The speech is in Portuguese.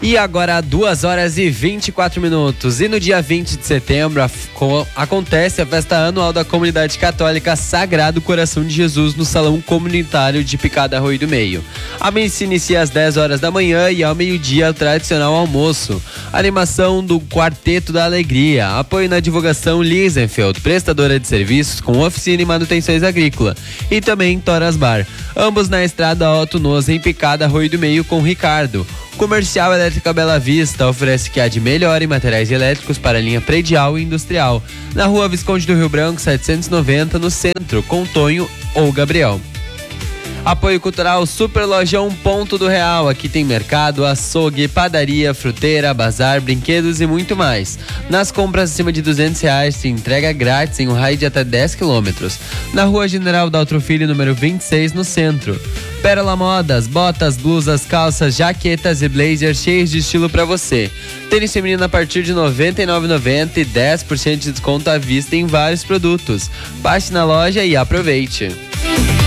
E agora 2h24. E no dia 20 de setembro acontece a festa anual da Comunidade Católica Sagrado Coração de Jesus no Salão Comunitário de Picada Arroio do Meio. A missa se inicia às 10 horas da manhã e ao meio-dia o tradicional almoço. Animação do Quarteto da Alegria. Apoio na divulgação Liesenfeld, prestadora de serviços com oficina e manutenções agrícola. E também Toras Bar. Ambos na estrada Otto Noz, em Picada Arroio do Meio, com Ricardo. Comercial Elétrica Bela Vista oferece o que há de melhor em materiais elétricos para a linha predial e industrial. Na rua Visconde do Rio Branco, 790, no centro, com Tonho ou Gabriel. Apoio cultural Super Lojão Ponto do Real. Aqui tem mercado, açougue, padaria, fruteira, bazar, brinquedos e muito mais. Nas compras acima de R$200 se entrega grátis em um raio de até 10 km. Na rua General Daltro Filho, número 26, no centro. Pérola Modas, botas, blusas, calças, jaquetas e blazers cheios de estilo pra você. Tênis feminino a partir de R$ 99,90 e 10% de desconto à vista em vários produtos. Baixe na loja e aproveite.